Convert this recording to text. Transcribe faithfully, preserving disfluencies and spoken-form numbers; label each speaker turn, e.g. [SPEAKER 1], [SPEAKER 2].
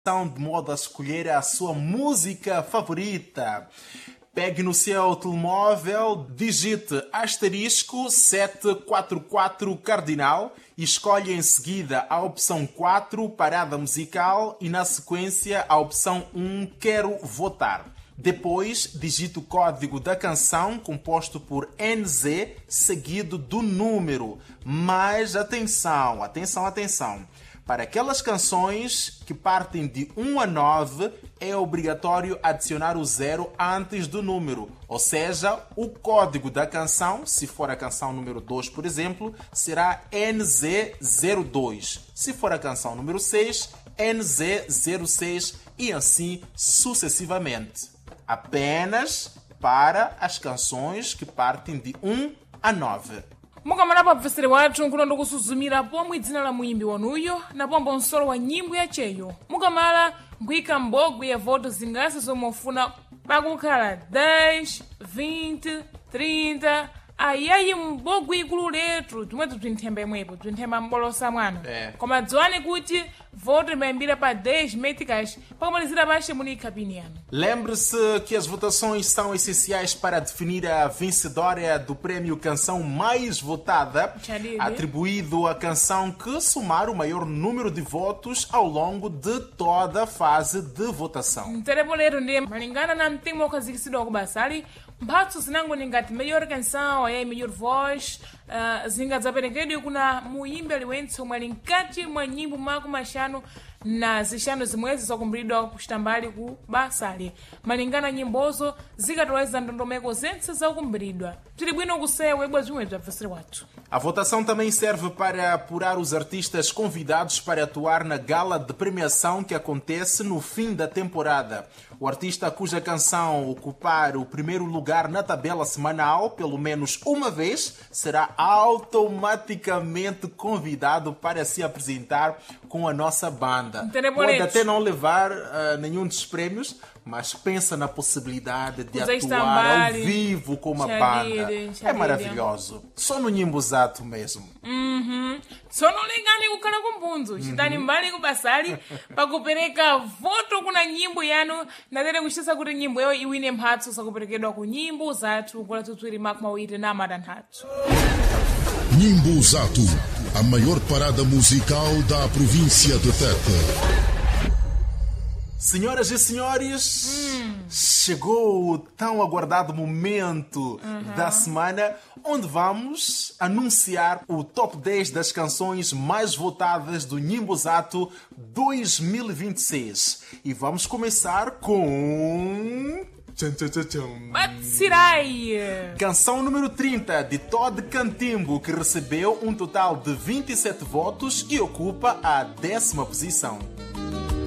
[SPEAKER 1] de modo a escolher a sua música favorita. Pegue no seu telemóvel, digite asterisco setecentos e quarenta e quatro cardinal e escolhe em seguida a opção quatro, parada musical, e na sequência a opção um, quero votar. Depois, digite o código da canção, composto por N Z, seguido do número. Mas atenção, atenção, atenção. Para aquelas canções que partem de um a nove, é obrigatório adicionar o zero antes do número. Ou seja, o código da canção, se for a canção número dois, por exemplo, será N Z zero dois. Se for a canção número seis, N Z zero seis e assim sucessivamente. Apenas para as canções que partem de um a nove.
[SPEAKER 2] mukamala pabvesere wathu nkulondo kusuzumira pomwe dzina la muyimbi wanuyo na pombo nsolo wa nyimbo yacheyo. Mukamala nkuyika mbogwe ya voto zingasi zomwe ufuna pakukhala dez, vinte, trinta. Ayayi mbogwe ikulu letu timwetu bzinthemba imwepo bzinthemba mbolosa mwana.
[SPEAKER 1] É.
[SPEAKER 2] Koma dziwane kuti voto imayimbira pa dez meticais pakumalizira baixo munika piniano.
[SPEAKER 1] Lembre-se que as votações são essenciais para definir a vencedora do prémio Canção Mais Votada,
[SPEAKER 2] Tchadile.
[SPEAKER 1] atribuído à canção que somar o maior número de votos ao longo de toda a fase de votação.
[SPEAKER 2] Mterebolero ndiye malingana na mtengo ukazikisidwa kubasali mphatso zinango ngati melhor canção ayayi melhor voz uh, zingadzaperekedwe kuna muyimbi aliwentse omwe ali nkati mwa nyimbo makumi ashanu na zishanu zimwezi zakumbidwa kuchitambali ku basali. Malingana nyimbozo zikatoleza ndondomeko zentse zakumbidwa. Tili bwino kusewa ibwa zimwe bzabvesere wathu.
[SPEAKER 1] A votação também serve para apurar os artistas convidados para atuar na gala de premiação que acontece no fim da temporada. O artista cuja canção ocupar o primeiro lugar na tabela semanal, pelo menos uma vez, será automaticamente convidado para se apresentar com a nossa banda. Pode até não levar uh, nenhum dos prêmios, mas pensa na possibilidade de
[SPEAKER 2] Usar
[SPEAKER 1] atuar ao
[SPEAKER 2] estambale,
[SPEAKER 1] vivo com uma
[SPEAKER 2] xadire,
[SPEAKER 1] banda. É
[SPEAKER 2] xadire.
[SPEAKER 1] maravilhoso. Só no Nyimbozato mesmo.
[SPEAKER 2] Uhum. Tsono lengani kukhala kumbunzu chitani mbali kubasali pakupereka voto kuna nyimbo yanu natere kuchitisa kuti nyimbo yo iwine mphatso zakuperekedwa ku nyimbo zathu kula tutswiri makumi awiri na matanthatu.
[SPEAKER 3] Nyimbozato, a maior parada musical da província de Tete.
[SPEAKER 1] Senhoras e senhores,
[SPEAKER 2] hum.
[SPEAKER 1] chegou o tão aguardado momento uhum. da semana onde vamos anunciar o top dez das canções mais votadas do Nyimbozato dois mil e vinte e seis. E vamos começar com... Tcham, tcham, tcham, tcham.
[SPEAKER 2] Batsirai!
[SPEAKER 1] Canção número trinta, de Todd Cantimbo, que recebeu um total de vinte e sete votos e ocupa a décima posição.